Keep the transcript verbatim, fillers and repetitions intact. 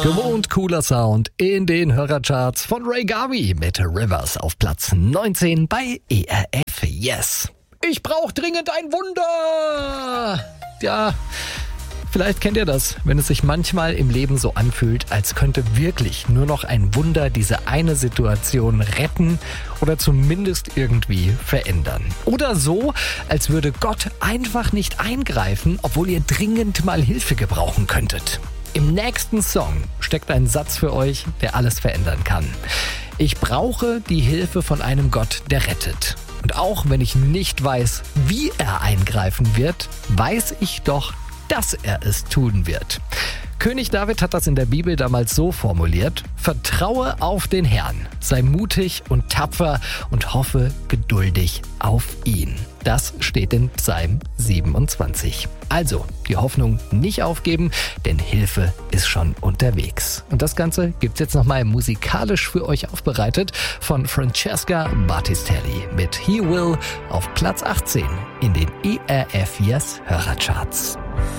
Gewohnt cooler Sound in den Hörercharts von Ray Garvey mit Rivers auf Platz neunzehn bei E R F Yes. Ich brauche dringend ein Wunder! Ja, vielleicht kennt ihr das, wenn es sich manchmal im Leben so anfühlt, als könnte wirklich nur noch ein Wunder diese eine Situation retten oder zumindest irgendwie verändern. Oder so, als würde Gott einfach nicht eingreifen, obwohl ihr dringend mal Hilfe gebrauchen könntet. Im nächsten Song steckt ein Satz für euch, der alles verändern kann. Ich brauche die Hilfe von einem Gott, der rettet. Und auch wenn ich nicht weiß, wie er eingreifen wird, weiß ich doch, dass er es tun wird. König David hat das in der Bibel damals so formuliert: Vertraue auf den Herrn, sei mutig und tapfer und hoffe geduldig auf ihn. Das steht in Psalm siebenundzwanzig. Also, die Hoffnung nicht aufgeben, denn Hilfe ist schon unterwegs. Und das Ganze gibt's jetzt nochmal musikalisch für euch aufbereitet von Francesca Battistelli mit He Will auf Platz achtzehn in den E R F Yes Hörercharts.